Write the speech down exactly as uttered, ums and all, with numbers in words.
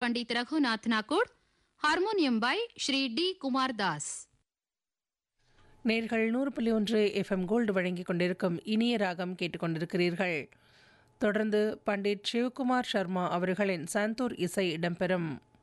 Pandit Raghunath Nakud, harmonium by Shri D. Kumar Das. நேர்கள் நூறு புள்ளி ஒன்று எஃப்எம் கோல்டு வழங்கிக் கொண்டிருக்கும் இனிய ராகம் கேட்டுக்கொண்டிருக்கிறீர்கள். தொடர்ந்து பண்டிட் சிவகுமார் சர்மா அவர்களின் சந்தூர் இசை இடம்பெறும்.